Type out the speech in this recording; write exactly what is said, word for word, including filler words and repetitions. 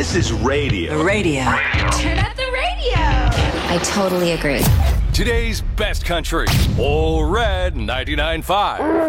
This is radio. The radio. Turn up the radio. I totally agree. Today's best country. All Red ninety-nine point five.